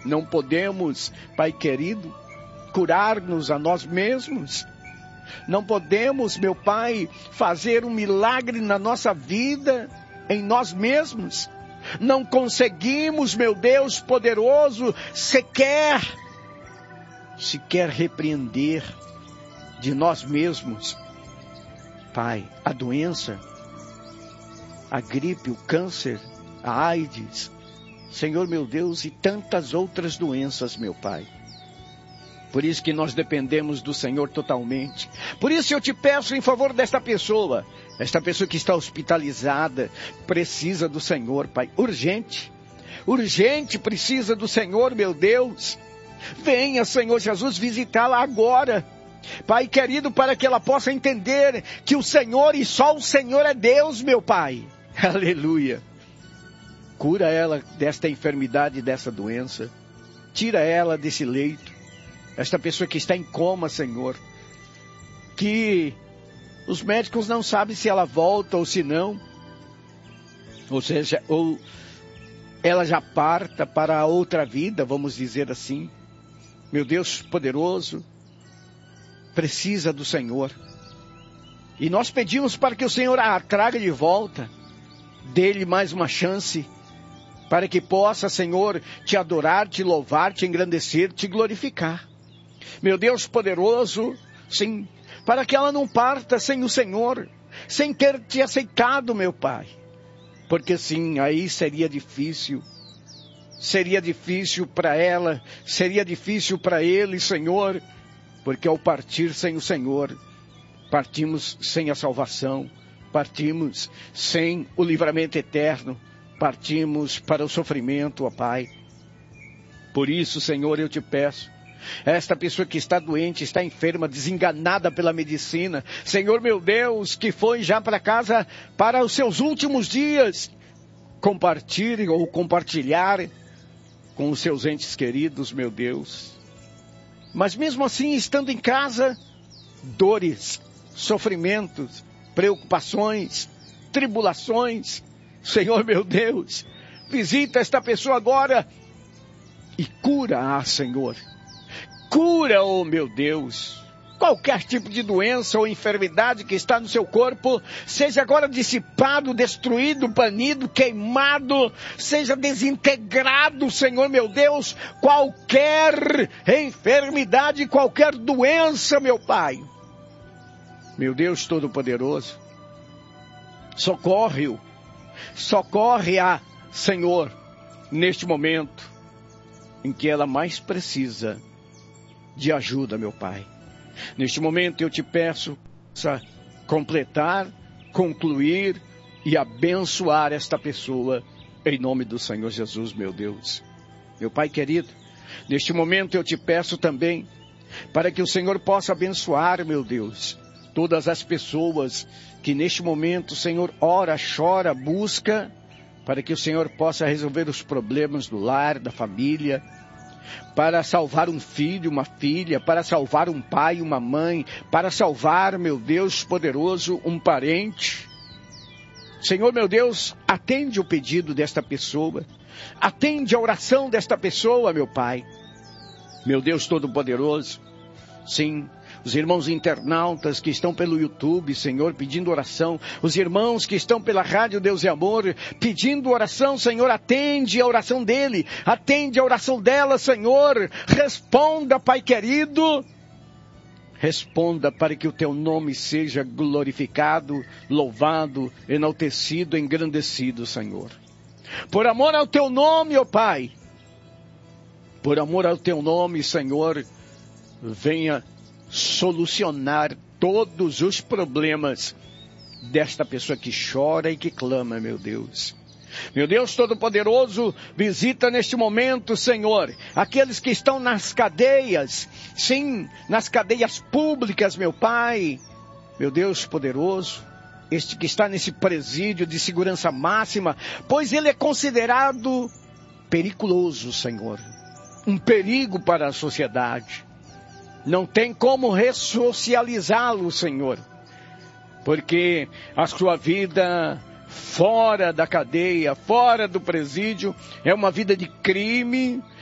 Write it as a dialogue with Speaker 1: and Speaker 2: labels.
Speaker 1: Não podemos, Pai querido, curar-nos a nós mesmos. Não podemos, meu Pai, fazer um milagre na nossa vida em nós mesmos. Não conseguimos, meu Deus poderoso, sequer repreender de nós mesmos, Pai, a doença, a gripe, o câncer, a AIDS, Senhor meu Deus, e tantas outras doenças, meu Pai. Por isso que nós dependemos do Senhor totalmente. Por isso eu te peço em favor desta pessoa que está hospitalizada, precisa do Senhor, Pai, urgente precisa do Senhor, meu Deus. Venha, Senhor Jesus, visitá-la agora, Pai querido, para que ela possa entender que o Senhor e só o Senhor é Deus, meu Pai. Aleluia. Cura ela desta enfermidade, dessa doença. Tira ela desse leito. Esta pessoa que está em coma, Senhor. Que os médicos não sabem se ela volta ou se não. Ou seja, ou ela já parta para a outra vida, vamos dizer assim. Meu Deus poderoso, precisa do Senhor. E nós pedimos para que o Senhor a traga de volta. Dê-lhe mais uma chance, para que possa, Senhor, te adorar, te louvar, te engrandecer, te glorificar. Meu Deus poderoso, sim, para que ela não parta sem o Senhor, sem ter te aceitado, meu Pai. Porque sim, aí seria difícil para ela, seria difícil para ele, Senhor, porque ao partir sem o Senhor, partimos sem a salvação, partimos sem o livramento eterno, partimos para o sofrimento, ó Pai. Por isso, Senhor, eu te peço, esta pessoa que está doente, está enferma, desenganada pela medicina, Senhor meu Deus, que foi já para casa para os seus últimos dias, compartilhar com os seus entes queridos, meu Deus. Mas mesmo assim, estando em casa, dores, sofrimentos, preocupações, tribulações, Senhor meu Deus, visita esta pessoa agora e cura-a, Senhor. Cura, oh meu Deus, qualquer tipo de doença ou enfermidade que está no seu corpo, seja agora dissipado, destruído, banido, queimado, seja desintegrado, Senhor meu Deus, qualquer enfermidade, qualquer doença, meu Pai. Meu Deus Todo-Poderoso, socorre-a, Senhor, neste momento em que ela mais precisa de ajuda, meu Pai. Neste momento eu te peço para completar, concluir e abençoar esta pessoa em nome do Senhor Jesus, meu Deus. Meu Pai querido, neste momento eu te peço também para que o Senhor possa abençoar, meu Deus, todas as pessoas que neste momento, Senhor, ora, chora, busca, para que o Senhor possa resolver os problemas do lar, da família, para salvar um filho, uma filha, para salvar um pai, uma mãe, para salvar, meu Deus poderoso, um parente. Senhor, meu Deus, atende o pedido desta pessoa, atende a oração desta pessoa, meu Pai. Meu Deus Todo-Poderoso, sim, os irmãos internautas que estão pelo YouTube, Senhor, pedindo oração. Os irmãos que estão pela Rádio Deus e Amor, pedindo oração, Senhor, atende a oração dele. Atende a oração dela, Senhor. Responda, Pai querido. Responda para que o teu nome seja glorificado, louvado, enaltecido, engrandecido, Senhor. Por amor ao teu nome, ó Pai. Por amor ao teu nome, Senhor, venha solucionar todos os problemas desta pessoa que chora e que clama, meu Deus. Meu Deus Todo-Poderoso, visita neste momento, Senhor, aqueles que estão nas cadeias, sim, nas cadeias públicas, meu Pai. Meu Deus Poderoso, este que está nesse presídio de segurança máxima, pois ele é considerado periculoso, Senhor. Um perigo para a sociedade. Não tem como ressocializá-lo, Senhor, porque a sua vida fora da cadeia, fora do presídio, é uma vida de crime,